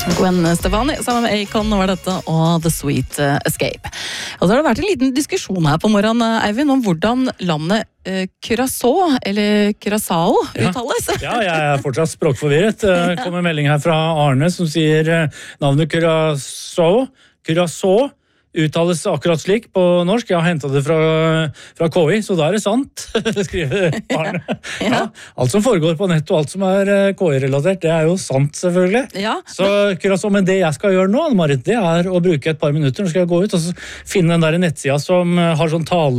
Gwen Stefani sammen med Akon var dette, og The Sweet Escape. Og så har det vært en liten diskusjon her på morgenen, Eivind, om hvordan landet Curaçao, eller Curaçao, uttales. Ja, jeg er fortsatt språkforvirret. Det kommer en melding her fra Arne som sier navnet Curaçao uttales akkurat slik på norsk. Jeg har hentet det fra KI, så da er det sant, skriver Arne. Ja, alt som foregår på nett og alt som er KI-relatert, det er jo sant selvfølgelig. Ja. Så Curaçao, men det jeg skal gjøre nå, Marit, det er å bruke et par minutter, nå skal jeg gå ut og finne den der nettsida som har sånn tale